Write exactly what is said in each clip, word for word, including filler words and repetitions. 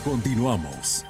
Continuamos.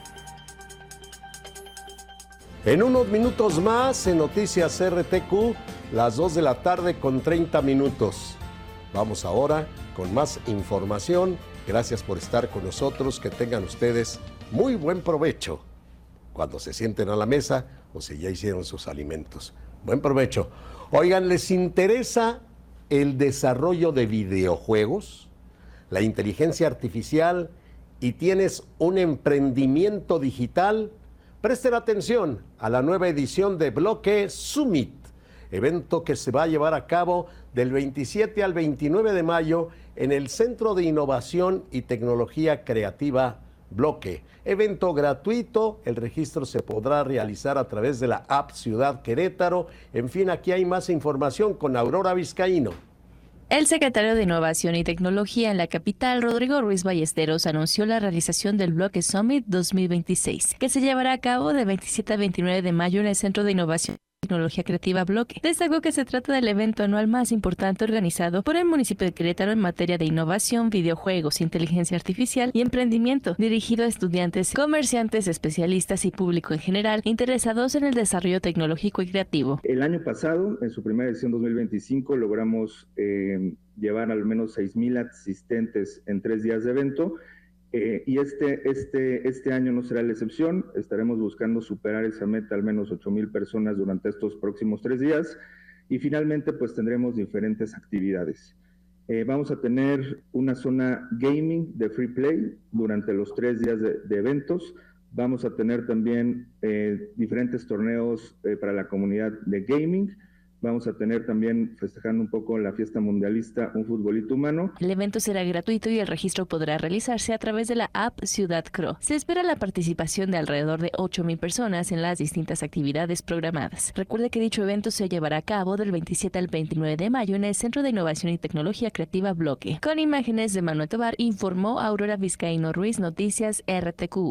En unos minutos más, en Noticias R T Q, las dos de la tarde con treinta minutos. Vamos ahora con más información. Gracias por estar con nosotros. Que tengan ustedes muy buen provecho cuando se sienten a la mesa o si ya hicieron sus alimentos. Buen provecho. Oigan, ¿les interesa el desarrollo de videojuegos, la inteligencia artificial y tienes un emprendimiento digital? Presten atención a la nueva edición de Bloque Summit, evento que se va a llevar a cabo del veintisiete al veintinueve de mayo en el Centro de Innovación y Tecnología Creativa Bloque. Evento gratuito, el registro se podrá realizar a través de la app Ciudad Querétaro. En fin, aquí hay más información con Aurora Vizcaíno. El secretario de Innovación y Tecnología en la capital, Rodrigo Ruiz Ballesteros, anunció la realización del Bloque Summit dos mil veintiséis, que se llevará a cabo de veintisiete al veintinueve de mayo en el Centro de Innovación y Tecnología Creativa Bloque. Destacó que se trata del evento anual más importante organizado por el municipio de Querétaro en materia de innovación, videojuegos, inteligencia artificial y emprendimiento, dirigido a estudiantes, comerciantes, especialistas y público en general interesados en el desarrollo tecnológico y creativo. El año pasado, en su primera edición dos mil veinticinco, logramos eh, llevar al menos seis mil asistentes en tres días de evento. Eh, y este, este, este año no será la excepción. Estaremos buscando superar esa meta, al menos ocho mil personas durante estos próximos tres días. Y finalmente, pues tendremos diferentes actividades. Eh, vamos a tener una zona gaming de free play durante los tres días de, de eventos. Vamos a tener también eh, diferentes torneos eh, para la comunidad de gaming. Vamos a tener también, festejando un poco la fiesta mundialista, un futbolito humano. El evento será gratuito y el registro podrá realizarse a través de la app Ciudad Cro. Se espera la participación de alrededor de ocho mil personas en las distintas actividades programadas. Recuerde que dicho evento se llevará a cabo del veintisiete al veintinueve de mayo en el Centro de Innovación y Tecnología Creativa Bloque. Con imágenes de Manuel Tobar, informó Aurora Vizcaíno Ruiz, Noticias R T Q.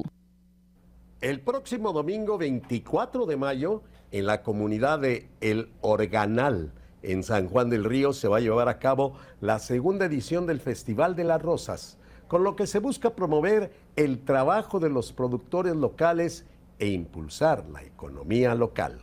El próximo domingo veinticuatro de mayo, en la comunidad de El Organal, en San Juan del Río, se va a llevar a cabo la segunda edición del Festival de las Rosas, con lo que se busca promover el trabajo de los productores locales e impulsar la economía local.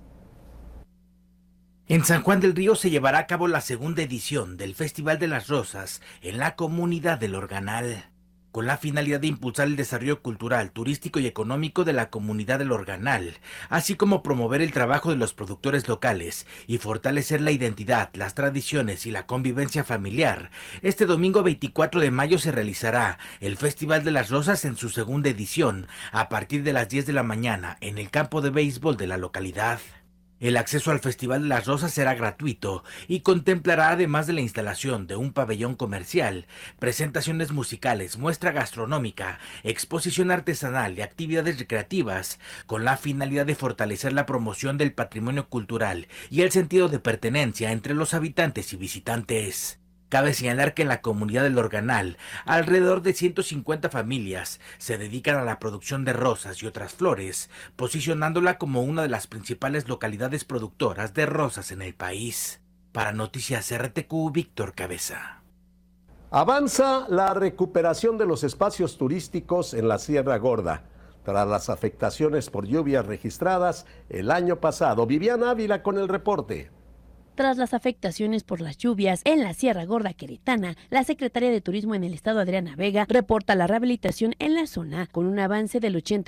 En San Juan del Río se llevará a cabo la segunda edición del Festival de las Rosas en la comunidad del Organal, con la finalidad de impulsar el desarrollo cultural, turístico y económico de la comunidad del Organal, así como promover el trabajo de los productores locales y fortalecer la identidad, las tradiciones y la convivencia familiar. Este domingo veinticuatro de mayo se realizará el Festival de las Rosas en su segunda edición, a partir de las diez de la mañana, en el campo de béisbol de la localidad. El acceso al Festival de las Rosas será gratuito y contemplará, además de la instalación de un pabellón comercial, presentaciones musicales, muestra gastronómica, exposición artesanal y actividades recreativas, con la finalidad de fortalecer la promoción del patrimonio cultural y el sentido de pertenencia entre los habitantes y visitantes. Cabe señalar que en la comunidad del Organal, alrededor de ciento cincuenta familias se dedican a la producción de rosas y otras flores, posicionándola como una de las principales localidades productoras de rosas en el país. Para Noticias R T Q, Víctor Cabeza. Avanza la recuperación de los espacios turísticos en la Sierra Gorda, tras las afectaciones por lluvias registradas el año pasado. Viviana Ávila con el reporte. Tras las afectaciones por las lluvias en la Sierra Gorda queretana, la secretaria de Turismo en el estado, Adriana Vega, reporta la rehabilitación en la zona con un avance del ochenta